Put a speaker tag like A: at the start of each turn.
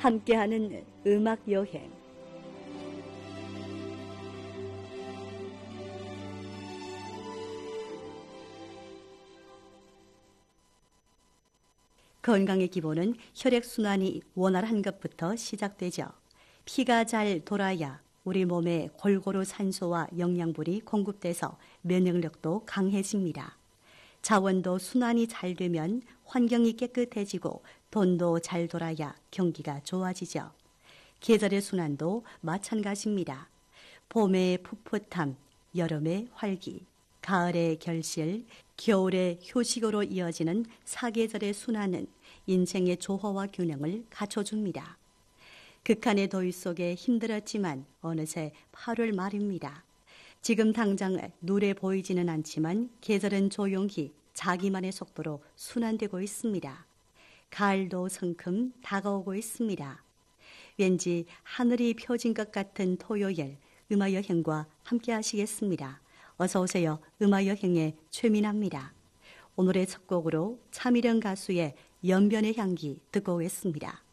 A: 함께하는 음악 여행. 건강의 기본은 혈액순환이 원활한 것부터 시작되죠. 피가 잘 돌아야 우리 몸에 골고루 산소와 영양분이 공급돼서 면역력도 강해집니다. 자원도 순환이 잘 되면 환경이 깨끗해지고 돈도 잘 돌아야 경기가 좋아지죠. 계절의 순환도 마찬가지입니다. 봄의 풋풋함, 여름의 활기, 가을의 결실, 겨울의 효식으로 이어지는 사계절의 순환은 인생의 조화와 균형을 갖춰줍니다. 극한의 더위 속에 힘들었지만 어느새 8월 말입니다. 지금 당장 눈에 보이지는 않지만 계절은 조용히 자기만의 속도로 순환되고 있습니다. 가을도 성큼 다가오고 있습니다. 왠지 하늘이 펴진 것 같은 토요일 음악여행과 함께 하시겠습니다. 어서 오세요. 음악여행의 최민아입니다. 오늘의 첫 곡으로 차미령 가수의 연변의 향기 듣고 오겠습니다.